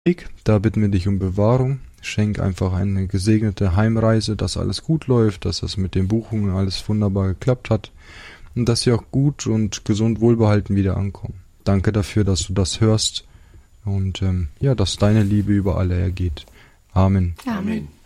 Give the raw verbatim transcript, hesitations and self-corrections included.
Weg. Da bitten wir dich um Bewahrung. Schenk einfach eine gesegnete Heimreise, dass alles gut läuft, dass es mit den Buchungen alles wunderbar geklappt hat und dass sie auch gut und gesund wohlbehalten wieder ankommen. Danke dafür, dass du das hörst und ähm, ja, dass deine Liebe über alle ergeht. Amen. Amen.